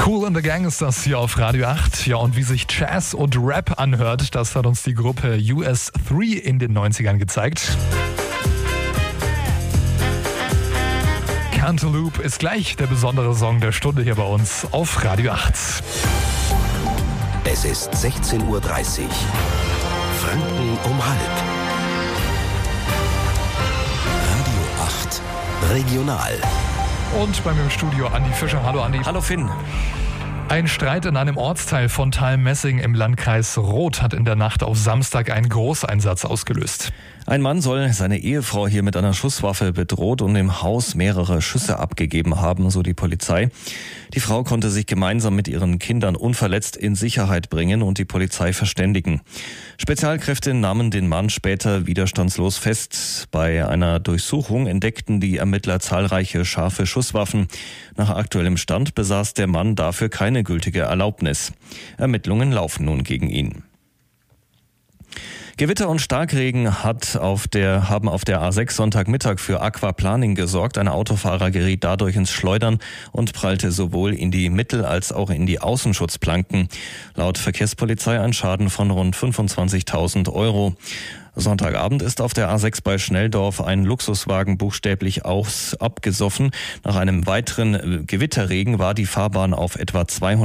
Kool and the Gang ist das hier auf Radio 8. Ja, und wie sich Jazz und Rap anhört, das hat uns die Gruppe US3 in den 90ern gezeigt. Cantaloupe ist gleich der besondere Song der Stunde hier bei uns auf Radio 8. Es ist 16:30 Uhr. Franken um halb. Radio 8 Regional. Und bei mir im Studio Andi Fischer. Hallo Andi. Hallo Finn. Ein Streit in einem Ortsteil von Thalmessing im Landkreis Roth hat in der Nacht auf Samstag einen Großeinsatz ausgelöst. Ein Mann soll seine Ehefrau hier mit einer Schusswaffe bedroht und im Haus mehrere Schüsse abgegeben haben, so die Polizei. Die Frau konnte sich gemeinsam mit ihren Kindern unverletzt in Sicherheit bringen und die Polizei verständigen. Spezialkräfte nahmen den Mann später widerstandslos fest. Bei einer Durchsuchung entdeckten die Ermittler zahlreiche scharfe Schusswaffen. Nach aktuellem Stand besaß der Mann dafür keine gültige Erlaubnis. Ermittlungen laufen nun gegen ihn. Gewitter und Starkregen haben auf der A6 Sonntagmittag für Aquaplaning gesorgt. Ein Autofahrer geriet dadurch ins Schleudern und prallte sowohl in die Mittel- als auch in die Außenschutzplanken. Laut Verkehrspolizei ein Schaden von rund 25.000 €. Sonntagabend ist auf der A6 bei Schnelldorf ein Luxuswagen buchstäblich abgesoffen. Nach einem weiteren Gewitterregen war die Fahrbahn auf etwa 200